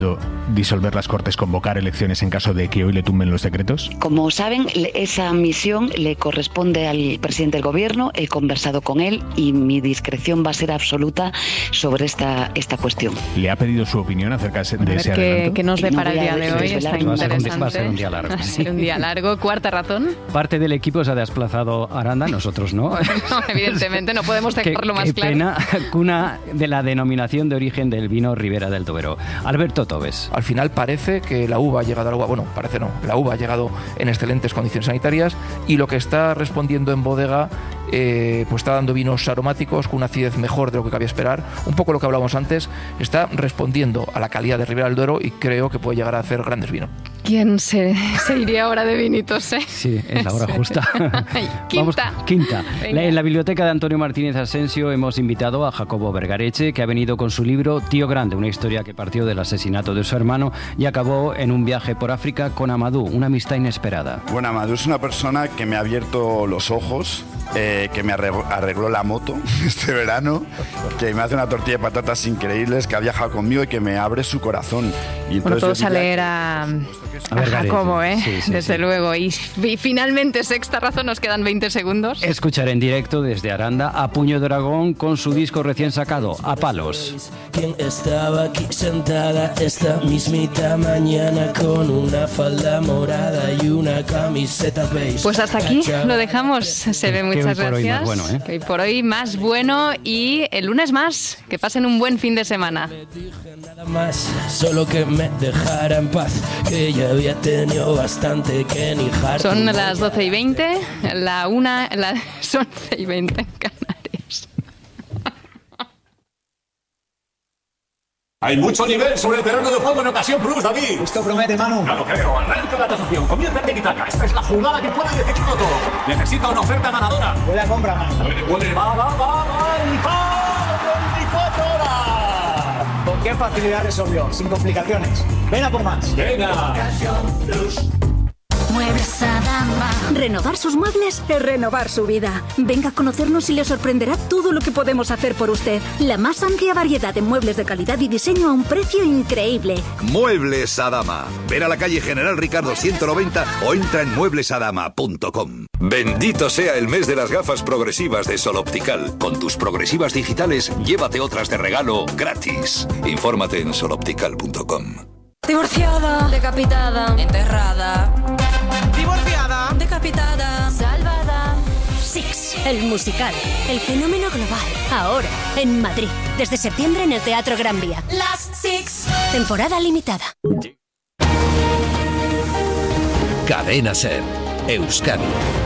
disolver las Cortes, convocar elecciones en caso de que hoy le tumben los decretos? Como saben, esa misión le corresponde al presidente del gobierno. He conversado con él y mi discreción va a ser absoluta sobre esta cuestión. ¿Le ha pedido su opinión acerca de ese adelanto? ¿Qué nos depara el día de hoy? Está interesante. Va a ser un día largo. Va a ser un día largo. Cuarta razón. Parte del equipo se ha desplazado a Aranda, nosotros no. No, evidentemente no podemos dejarlo más claro. Pena, cuna de la denominación de origen del vino Ribera del Duero. Alberto Tobes. Al final parece que la uva ha llegado al agua, bueno, parece no, la uva ha llegado en excelentes condiciones sanitarias y lo que está respondiendo en bodega pues está dando vinos aromáticos con una acidez mejor de lo que cabía esperar, un poco lo que hablábamos antes, está respondiendo a la calidad de Ribera del Duero y creo que puede llegar a hacer grandes vinos. ¿Quién se iría ahora de vinitos, Sí, es la hora justa. Quinta. Vamos, quinta. En la biblioteca de Antonio Martínez Asensio hemos invitado a Jacobo Vergareche, que ha venido con su libro Tío Grande, una historia que partió del asesinato de su hermano y acabó en un viaje por África con Amadou, una amistad inesperada. Bueno, Amadou es una persona que me ha abierto los ojos, que me arregló la moto este verano, que me hace una tortilla de patatas increíbles, que ha viajado conmigo y que me abre su corazón. Y bueno, todos a leer a Jacobo, sí, desde luego. Y finalmente, sexta razón, nos quedan 20 segundos. Escuchar en directo desde Aranda a Puño de Dragón con su disco recién sacado, A Palos. ¿Quién estaba aquí sentada esta mismita mañana con una falda morada y una camiseta beige? Pues hasta aquí lo dejamos. Se ve, muchas gracias. Que hoy por hoy más bueno y el lunes más. Que pasen un buen fin de semana. Nada más, solo que me dejara en paz, que ya había tenido bastante que ni harto. Son las 12:20, son 11:20 en Canarias. Hay mucho nivel sobre el terreno de juego en Ocasión Plus, David. Esto promete, Manu. Ya lo creo. Arranca la tasación. Comienza el tiki-taka. Esta es la jugada que puede decidirlo todo. Necesita una oferta ganadora. Huele a compra, Manu. Huele, va. ¡Y 24 horas! ¿Con qué facilidad resolvió? Sin complicaciones. Ven a por más. Venga. Ocasión Plus. Muebles Adama. Renovar sus muebles es renovar su vida. Venga a conocernos y le sorprenderá todo lo que podemos hacer por usted. La más amplia variedad de muebles de calidad y diseño a un precio increíble. Muebles Adama. Ven a la calle General Ricardo 190 o entra en mueblesadama.com. Bendito sea el mes de las gafas progresivas de Sol Optical. Con tus progresivas digitales, llévate otras de regalo gratis. Infórmate en soloptical.com. Divorciada, decapitada, enterrada. Divorciada, decapitada, salvada. Six, el musical, el fenómeno global. Ahora, en Madrid. Desde septiembre en el Teatro Gran Vía. Las Six. Temporada limitada. Cadena Ser, Euskadi.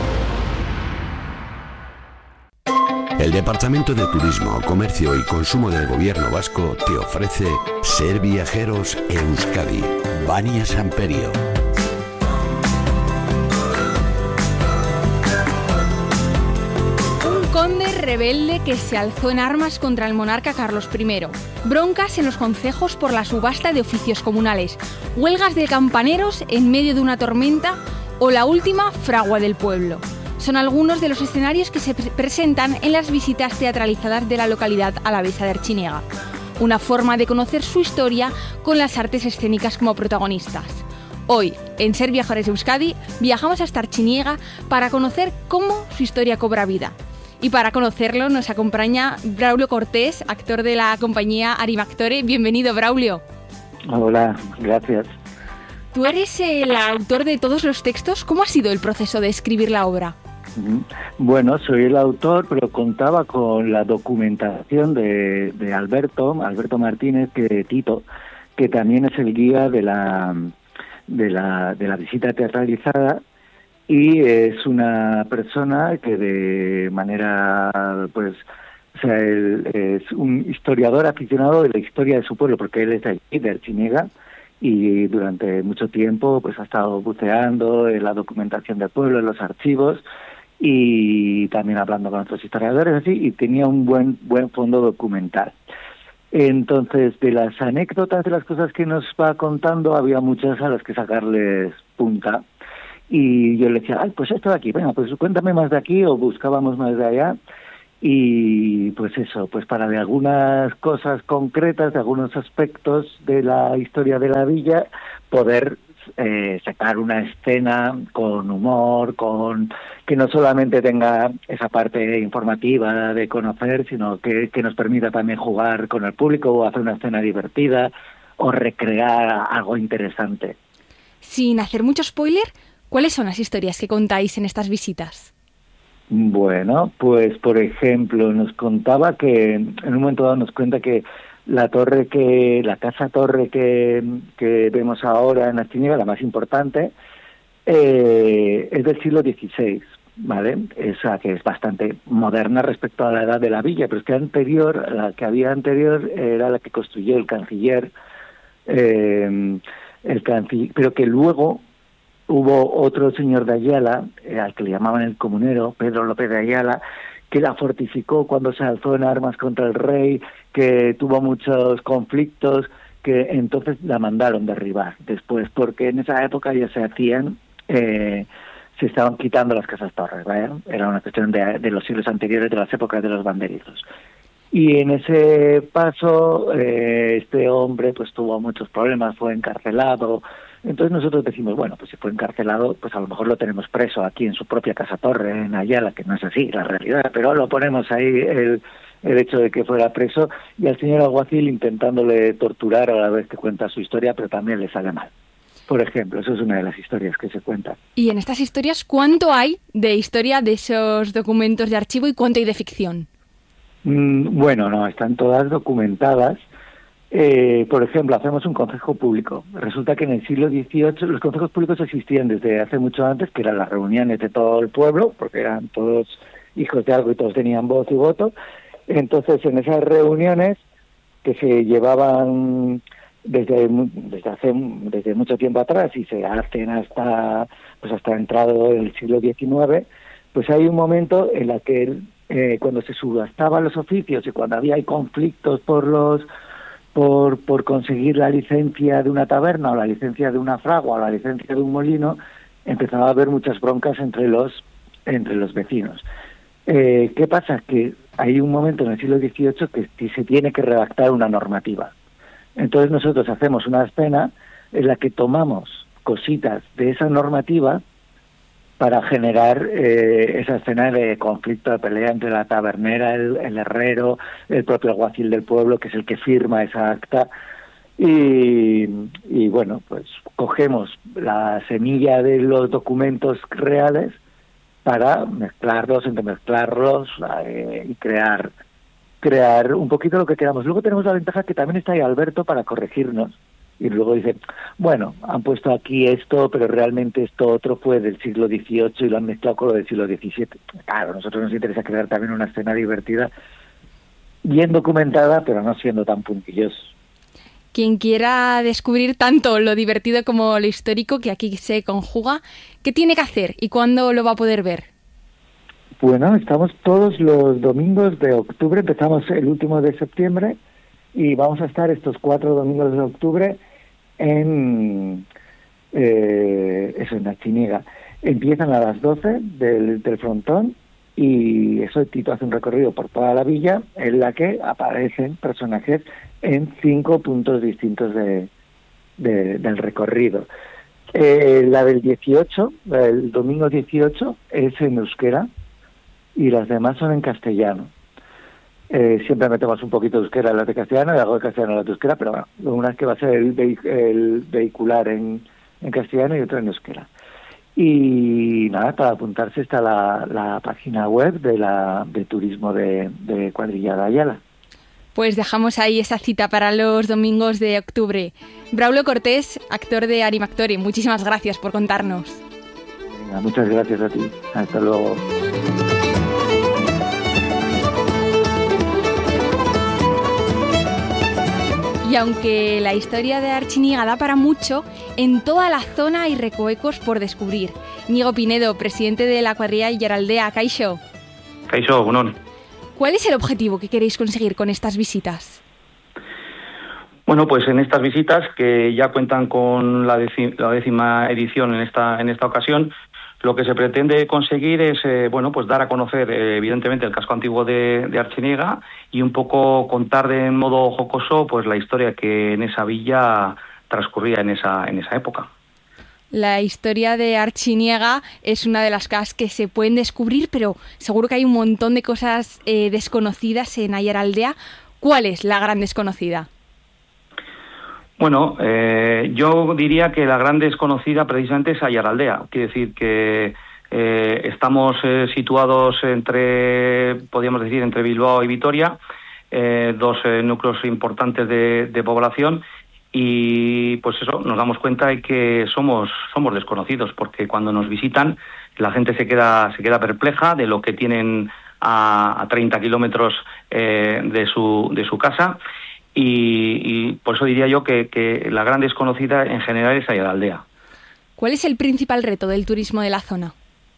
El Departamento de Turismo, Comercio y Consumo del Gobierno Vasco te ofrece Ser Viajeros Euskadi. Vania Samperio. Un conde rebelde que se alzó en armas contra el monarca Carlos I. Broncas en los concejos por la subasta de oficios comunales. Huelgas de campaneros en medio de una tormenta o la última fragua del pueblo. Son algunos de los escenarios que se presentan en las visitas teatralizadas de la localidad alavesa de Artziniega. Una forma de conocer su historia con las artes escénicas como protagonistas. Hoy, en Ser Viajeros Euskadi, viajamos hasta Artziniega para conocer cómo su historia cobra vida. Y para conocerlo nos acompaña Braulio Cortés, actor de la compañía Arimactore. Bienvenido, Braulio. Hola, gracias. Tú eres el autor de todos los textos. ¿Cómo ha sido el proceso de escribir la obra? Bueno, soy el autor, pero contaba con la documentación de Alberto Martínez, Tito, que también es el guía de la visita teatralizada, y es una persona que de manera, él es un historiador aficionado de la historia de su pueblo, porque él es de allí, de Artziniega, y durante mucho tiempo ha estado buceando en la documentación del pueblo, en los archivos, y también hablando con otros historiadores, así, y tenía un buen fondo documental. Entonces, de las anécdotas, de las cosas que nos va contando, había muchas a las que sacarles punta, y yo le decía, pues esto de aquí, venga, pues cuéntame más de aquí, o buscábamos más de allá, y pues eso, pues para de algunas cosas concretas, de algunos aspectos de la historia de la villa, poder sacar una escena con humor, con que no solamente tenga esa parte informativa de conocer, sino que nos permita también jugar con el público o hacer una escena divertida o recrear algo interesante. Sin hacer mucho spoiler, ¿cuáles son las historias que contáis en estas visitas? Bueno, pues por ejemplo, nos contaba que en un momento dado nos cuenta que la casa torre que vemos ahora en Archiniega, la más importante, es del siglo XVI, ¿vale? Esa que es bastante moderna respecto a la edad de la villa, pero es que la que había anterior era la que construyó el canciller, pero que luego hubo otro señor de Ayala, al que le llamaban el comunero, Pedro López de Ayala, que la fortificó cuando se alzó en armas contra el rey, que tuvo muchos conflictos, que entonces la mandaron derribar después, porque en esa época ya se estaban quitando las casas torres, ¿vale? Era una cuestión de los siglos anteriores, de las épocas de los banderizos. Y en ese paso, este hombre pues tuvo muchos problemas, fue encarcelado. Entonces nosotros decimos, bueno, pues si fue encarcelado, pues a lo mejor lo tenemos preso aquí en su propia casa torre, en Ayala, que no es así la realidad, pero lo ponemos ahí el hecho de que fuera preso, y al señor alguacil intentándole torturar a la vez que cuenta su historia, pero también le sale mal. Por ejemplo, eso es una de las historias que se cuentan. Y en estas historias, ¿cuánto hay de historia de esos documentos de archivo y cuánto hay de ficción? Bueno, no, están todas documentadas. Por ejemplo, hacemos un consejo público. Resulta que en el siglo XVIII los consejos públicos existían desde hace mucho antes, que eran las reuniones de todo el pueblo, porque eran todos hijos de algo y todos tenían voz y voto. Entonces, en esas reuniones que se llevaban desde mucho tiempo atrás y se hacen hasta entrado el siglo XIX, pues hay un momento en la que cuando se subastaban los oficios y cuando había conflictos por conseguir la licencia de una taberna o la licencia de una fragua o la licencia de un molino, empezaba a haber muchas broncas entre los vecinos. ¿Qué pasa? Que hay un momento en el siglo XVIII que se tiene que redactar una normativa. Entonces nosotros hacemos una escena en la que tomamos cositas de esa normativa para generar esa escena de conflicto, de pelea entre la tabernera, el herrero, el propio alguacil del pueblo, que es el que firma esa acta. Y bueno, pues cogemos la semilla de los documentos reales para entremezclarlos y crear un poquito lo que queramos. Luego tenemos la ventaja que también está ahí Alberto para corregirnos. Y luego dice, bueno, han puesto aquí esto, pero realmente esto otro fue del siglo XVIII y lo han mezclado con lo del siglo XVII. Claro, a nosotros nos interesa crear también una escena divertida, bien documentada, pero no siendo tan puntillosos. Quien quiera descubrir tanto lo divertido como lo histórico que aquí se conjuga, ¿qué tiene que hacer y cuándo lo va a poder ver? Bueno, estamos todos los domingos de octubre, empezamos el último de septiembre, y vamos a estar estos 4 domingos de octubre en Archiniega. Empiezan a las 12 del frontón y eso Tito hace un recorrido por toda la villa en la que aparecen personajes en 5 puntos distintos del recorrido. La del 18, el domingo 18, es en euskera y las demás son en castellano. Siempre metemos un poquito de euskera en las de castellano y algo de castellano en las de euskera, pero bueno, una es que va a ser el vehicular en castellano y otro en euskera. Y nada, para apuntarse está la página web de turismo de Cuadrilla de Ayala. Pues dejamos ahí esa cita para los domingos de octubre. Braulio Cortés, actor de Animactore, muchísimas gracias por contarnos. Venga, muchas gracias a ti. Hasta luego. Y aunque la historia de Archiniega da para mucho, en toda la zona hay recovecos por descubrir. Íñigo Pinedo, presidente de la cuadrilla Illaraldea, Kaixo. Kaixo, Gunón. ¿Cuál es el objetivo que queréis conseguir con estas visitas? Bueno, pues en estas visitas, que ya cuentan con la 10ª edición en esta ocasión, Lo que se pretende conseguir es pues dar a conocer evidentemente el casco antiguo de Artziniega y un poco contar de modo jocoso pues la historia que en esa villa transcurría en esa época. La historia de Artziniega es una de las cosas que se pueden descubrir, pero seguro que hay un montón de cosas desconocidas en Aiaraldea. ¿Cuál es la gran desconocida? Bueno, yo diría que la gran desconocida precisamente es Aiaraldea. Quiere decir que estamos situados podríamos decir, entre Bilbao y Vitoria, dos núcleos importantes de población, y pues eso, nos damos cuenta de que somos desconocidos, porque cuando nos visitan la gente se queda perpleja de lo que tienen a 30 kilómetros de su casa. Y por eso diría yo que la gran desconocida en general es Aiaraldea. ¿Cuál es el principal reto del turismo de la zona?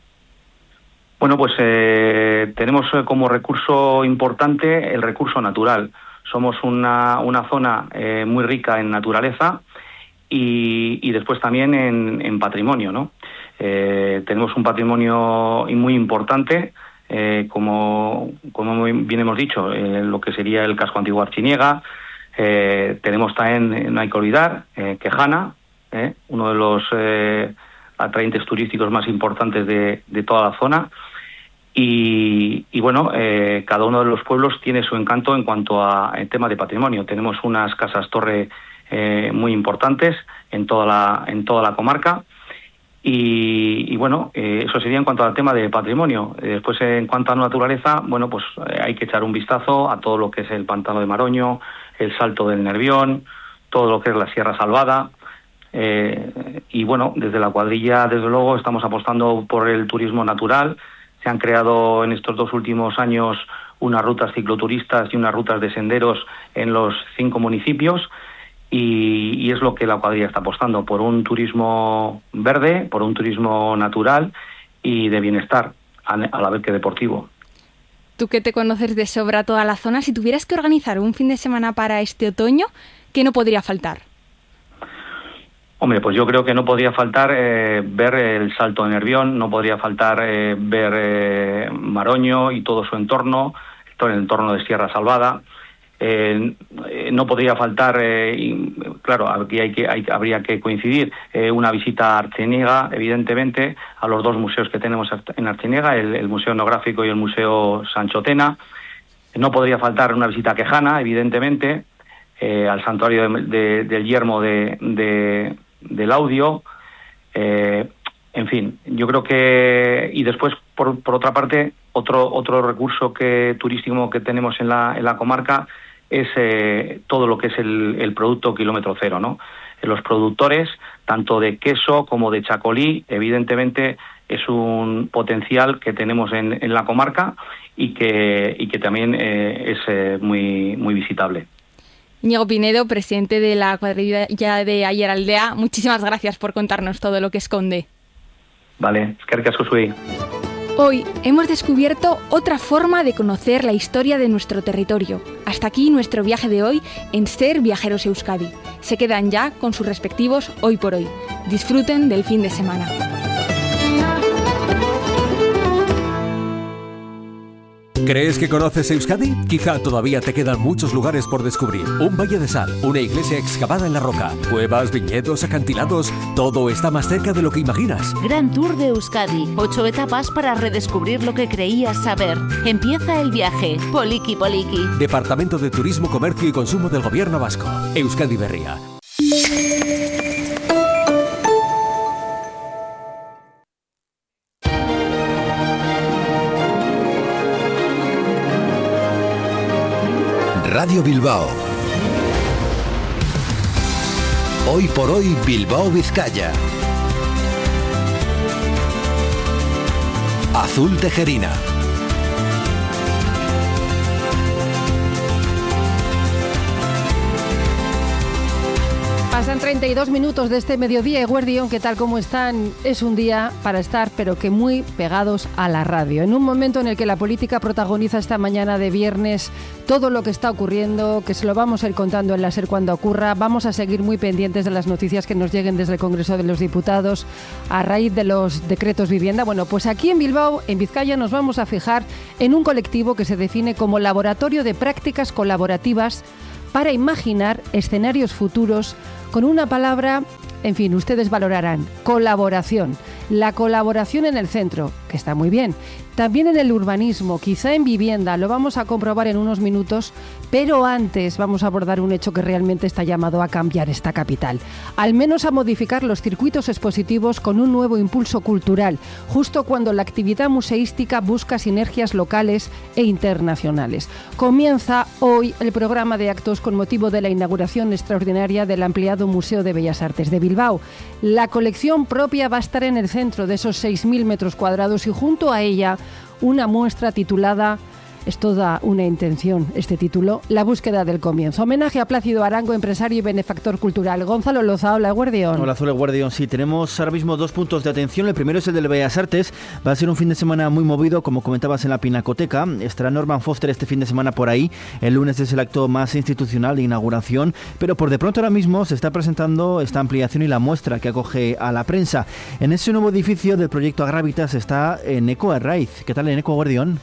Bueno, pues tenemos como recurso importante el recurso natural. Somos una zona muy rica en naturaleza y después también en patrimonio, ¿no? Tenemos un patrimonio muy importante, como bien hemos dicho, lo que sería el casco antiguo Artziniega. Tenemos también, no hay que olvidar, Quejana, uno de los atrayentes turísticos más importantes de toda la zona. Y bueno, cada uno de los pueblos tiene su encanto en cuanto a tema de patrimonio. Tenemos unas casas torre muy importantes en toda la comarca. Y bueno, eso sería en cuanto al tema de patrimonio. Después, en cuanto a naturaleza, bueno, pues hay que echar un vistazo a todo lo que es el pantano de Maroño, el Salto del Nervión, todo lo que es la Sierra Salvada. Y bueno, desde la cuadrilla, desde luego, estamos apostando por el turismo natural. Se han creado en estos 2 últimos años unas rutas cicloturistas y unas rutas de senderos en los 5 municipios. Y es lo que la cuadrilla está apostando, por un turismo verde, por un turismo natural y de bienestar, a la vez que deportivo. Tú que te conoces de sobra toda la zona, si tuvieras que organizar un fin de semana para este otoño, ¿qué no podría faltar? Hombre, pues yo creo que no podría faltar ver el Salto de Nervión, no podría faltar ver Maroño y todo su entorno, todo el entorno de Sierra Salvada. No podría faltar, claro, aquí habría que coincidir, una visita a Artziniega, evidentemente, a los 2 museos que tenemos en Artziniega, el Museo Etnográfico y el Museo Sanchotena. No podría faltar una visita a Quejana, evidentemente, al santuario del Yermo del Audio. En fin, yo creo que... Y después, por otra parte, otro recurso turístico que tenemos en la comarca es todo lo que es el producto kilómetro cero, ¿no? Los productores, tanto de queso como de chacolí, evidentemente es un potencial que tenemos en la comarca y que también es muy, muy visitable. Íñigo Pinedo, presidente de la cuadrilla de Aiaraldea, muchísimas gracias por contarnos todo lo que esconde. Vale, eskerrik asko zuei. Hoy hemos descubierto otra forma de conocer la historia de nuestro territorio. Hasta aquí nuestro viaje de hoy en Ser Viajeros Euskadi. Se quedan ya con sus respectivos Hoy por Hoy. Disfruten del fin de semana. ¿Crees que conoces Euskadi? Quizá todavía te quedan muchos lugares por descubrir. Un valle de sal, una iglesia excavada en la roca, cuevas, viñedos, acantilados... Todo está más cerca de lo que imaginas. Gran Tour de Euskadi. 8 etapas para redescubrir lo que creías saber. Empieza el viaje. Poliki Poliki. Departamento de Turismo, Comercio y Consumo del Gobierno Vasco. Euskadi Berria. Radio Bilbao. Hoy por hoy Bilbao Vizcaya. Azul Tejerina. Pasan 32 minutos de este mediodía. Eguerdión, ¿qué tal? ¿Cómo están? Es un día para estar, pero que muy pegados a la radio. En un momento en el que la política protagoniza esta mañana de viernes todo lo que está ocurriendo, que se lo vamos a ir contando en la SER cuando ocurra. Vamos a seguir muy pendientes de las noticias que nos lleguen desde el Congreso de los Diputados a raíz de los decretos vivienda. Bueno, pues aquí en Bilbao, en Vizcaya, nos vamos a fijar en un colectivo que se define como Laboratorio de Prácticas Colaborativas para imaginar escenarios futuros con una palabra, en fin, ustedes valorarán: colaboración. La colaboración en el centro, que está muy bien. También en el urbanismo, quizá en vivienda, lo vamos a comprobar en unos minutos, pero antes vamos a abordar un hecho que realmente está llamado a cambiar esta capital. Al menos a modificar los circuitos expositivos con un nuevo impulso cultural, justo cuando la actividad museística busca sinergias locales e internacionales. Comienza hoy el programa de actos con motivo de la inauguración extraordinaria del ampliado Museo de Bellas Artes de Bilbao. La colección propia va a estar en el centro de esos 6.000 metros cuadrados y junto a ella una muestra titulada, es toda una intención este título, La búsqueda del comienzo. Homenaje a Plácido Arango, empresario y benefactor cultural. Gonzalo Loza, hola, Eguerdión. Hola, Azul, Eguerdión. Sí, tenemos ahora mismo dos puntos de atención. El primero es el de Bellas Artes. Va a ser un fin de semana muy movido, como comentabas, en la Pinacoteca. Estará Norman Foster este fin de semana por ahí. El lunes es el acto más institucional de inauguración, pero por de pronto ahora mismo se está presentando esta ampliación y la muestra que acoge a la prensa. En ese nuevo edificio del proyecto Agravitas está Eneco Herraiz. ¿Qué tal, Eneco, Eguerdión?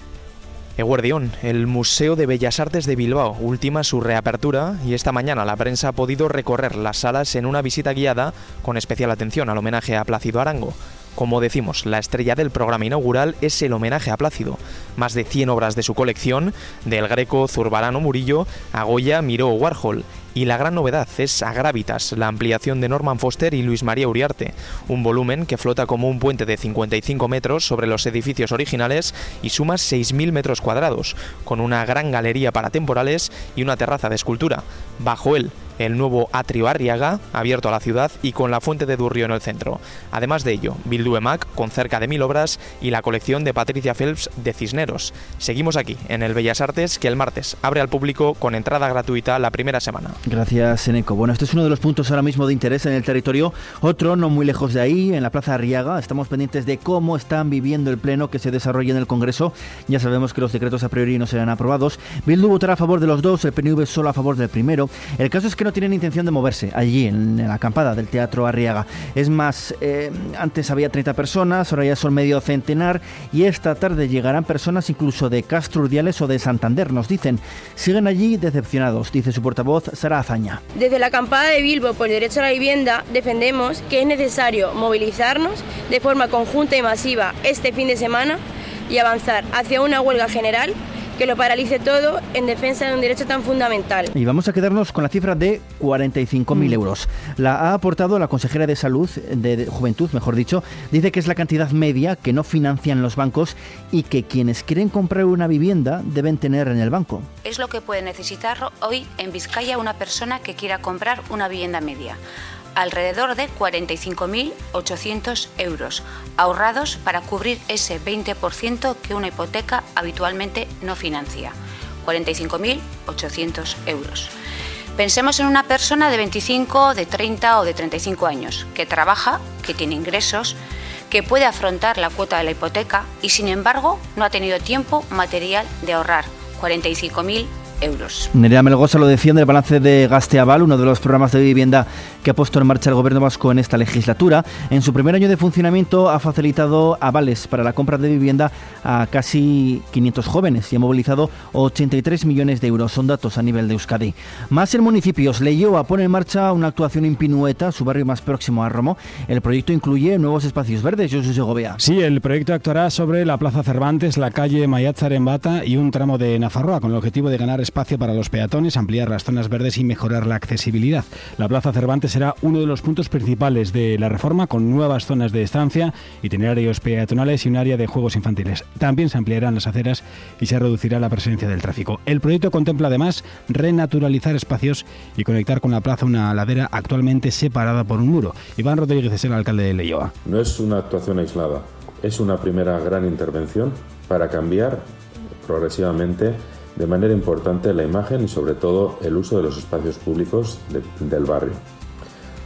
Eguerdión, el Museo de Bellas Artes de Bilbao ultima su reapertura y esta mañana la prensa ha podido recorrer las salas en una visita guiada con especial atención al homenaje a Plácido Arango. Como decimos, la estrella del programa inaugural es el homenaje a Plácido. Más de 100 obras de su colección, del Greco, Zurbarán o Murillo, a Goya, Miró o Warhol. Y la gran novedad es Agravitas, la ampliación de Norman Foster y Luis María Uriarte, un volumen que flota como un puente de 55 metros sobre los edificios originales y suma 6.000 metros cuadrados, con una gran galería para temporales y una terraza de escultura. Bajo él, el nuevo atrio Arriaga, abierto a la ciudad y con la fuente de Durrio en el centro. Además de ello, Bildu Emac, con cerca de 1.000 obras, y la colección de Patricia Phelps de Cisneros. Seguimos aquí, en el Bellas Artes, que el martes abre al público con entrada gratuita la primera semana. Gracias, Eneco. Bueno, este es uno de los puntos ahora mismo de interés en el territorio. Otro, no muy lejos de ahí, en la Plaza Arriaga. Estamos pendientes de cómo están viviendo el pleno que se desarrolla en el Congreso. Ya sabemos que los decretos a priori no serán aprobados. Bildu votará a favor de los dos, el PNV solo a favor del primero. El caso es que no tienen intención de moverse allí en la acampada del Teatro Arriaga. Es más, antes había 30 personas, ahora ya son medio centenar y esta tarde llegarán personas incluso de Castro Urdiales o de Santander, nos dicen. Siguen allí decepcionados, dice su portavoz Sara Azaña. Desde la acampada de Bilbo por el derecho a la vivienda defendemos que es necesario movilizarnos de forma conjunta y masiva este fin de semana y avanzar hacia una huelga general que lo paralice todo en defensa de un derecho tan fundamental. Y vamos a quedarnos con la cifra de 45.000 euros. La ha aportado la consejera de Salud, de Juventud, mejor dicho. Dice que es la cantidad media que no financian los bancos y que quienes quieren comprar una vivienda deben tener en el banco. Es lo que puede necesitar hoy en Vizcaya una persona que quiera comprar una vivienda media. Alrededor de 45.800 euros, ahorrados para cubrir ese 20% que una hipoteca habitualmente no financia. 45.800 euros. Pensemos en una persona de 25, de 30 o de 35 años, que trabaja, que tiene ingresos, que puede afrontar la cuota de la hipoteca y, sin embargo, no ha tenido tiempo material de ahorrar. 45.000 euros. Nerea Melgosa lo decía en el balance de Gasteaval, uno de los programas de vivienda que ha puesto en marcha el Gobierno vasco en esta legislatura. En su primer año de funcionamiento ha facilitado avales para la compra de vivienda a casi 500 jóvenes y ha movilizado 83 millones de euros. Son datos a nivel de Euskadi. Más en municipios. Leioa pone en marcha una actuación en Pinueta, su barrio más próximo a Romo. El proyecto incluye nuevos espacios verdes. Josu Segovia. Sí, el proyecto actuará sobre la Plaza Cervantes, la calle Maiatzaren Bata y un tramo de Nafarroa, con el objetivo de ganar espacio para los peatones, ampliar las zonas verdes y mejorar la accesibilidad. La Plaza Cervantes será uno de los puntos principales de la reforma, con nuevas zonas de estancia, itinerarios peatonales y un área de juegos infantiles. También se ampliarán las aceras y se reducirá la presencia del tráfico. El proyecto contempla además renaturalizar espacios y conectar con la plaza una ladera actualmente separada por un muro. Iván Rodríguez es el alcalde de Leioa. No es una actuación aislada, es una primera gran intervención para cambiar progresivamente de manera importante la imagen y sobre todo el uso de los espacios públicos del barrio.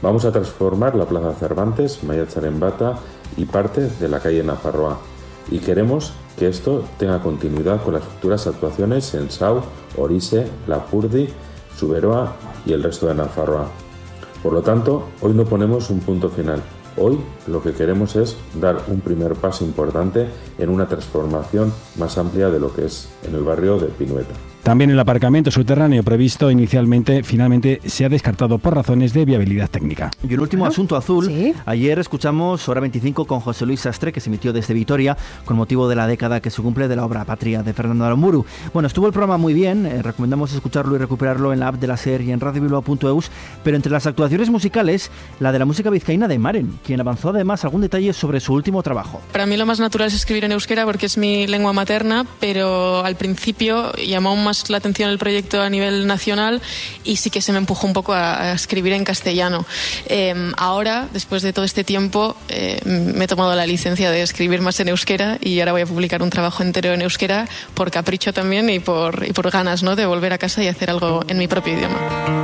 Vamos a transformar la Plaza Cervantes, Maiatzaren Bata y parte de la calle Nafarroa. Y queremos que esto tenga continuidad con las futuras actuaciones en Sau, Orise, Lapurdi, Zuberoa y el resto de Nafarroa. Por lo tanto, hoy no ponemos un punto final. Hoy lo que queremos es dar un primer paso importante en una transformación más amplia de lo que es en el barrio de Pinueta. También el aparcamiento subterráneo previsto inicialmente, finalmente se ha descartado por razones de viabilidad técnica. Y un último asunto azul. ¿Sí? Ayer escuchamos Hora 25 con José Luis Sastre, que se emitió desde Vitoria con motivo de la década que se cumple de la obra Patria de Fernando Aramburu. Bueno, estuvo el programa muy bien, recomendamos escucharlo y recuperarlo en la app de la SER y en radiobilbao.eus, pero entre las actuaciones musicales, la de la música vizcaína de Maren, quien avanzó además algún detalle sobre su último trabajo. Para mí lo más natural es escribir en euskera porque es mi lengua materna, pero al principio llamó aún más la atención el proyecto a nivel nacional y sí que se me empujó un poco a escribir en castellano. Ahora, después de todo este tiempo, me he tomado la licencia de escribir más en euskera y ahora voy a publicar un trabajo entero en euskera por capricho también y por ganas, ¿no?, de volver a casa y hacer algo en mi propio idioma.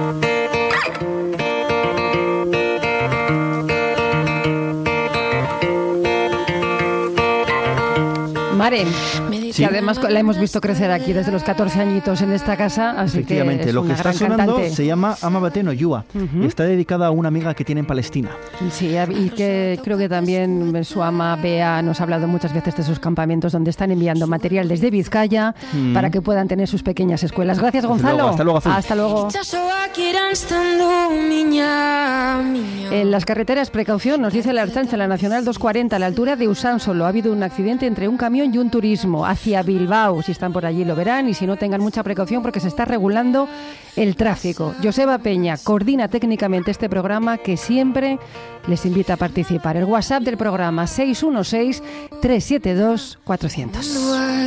Maren, sí, además la hemos visto crecer aquí desde los 14 añitos en esta casa, así que es lo que está sonando cantante. Se llama Ama Bateno Yua y está dedicada a una amiga que tiene en Palestina. Sí, y que creo que también su ama Bea nos ha hablado muchas veces de sus campamentos donde están enviando material desde Vizcaya para que puedan tener sus pequeñas escuelas. Gracias, Gonzalo. Hasta luego, Azul. Hasta luego. En las carreteras, precaución, nos dice la Ertzaintza, la Nacional 240, a la altura de Usánsolo. Ha habido un accidente entre un camión y un turismo hacia Bilbao. Si están por allí lo verán y si no, tengan mucha precaución porque se está regulando el tráfico. Joseba Peña coordina técnicamente este programa que siempre les invita a participar. El WhatsApp del programa 616-372-400.